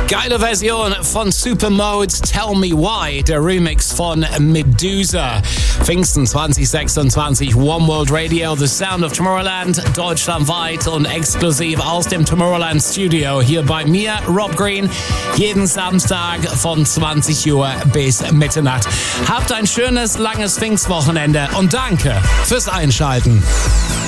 Geile Version von Supermode, Tell Me Why, der Remix von Medusa. Pfingsten 2026, One World Radio, The Sound of Tomorrowland, deutschlandweit und exklusiv aus dem Tomorrowland Studio. Hier bei mir, Rob Green, jeden Samstag von 20 Uhr bis Mitternacht. Habt ein schönes, langes Pfingstwochenende und danke fürs Einschalten.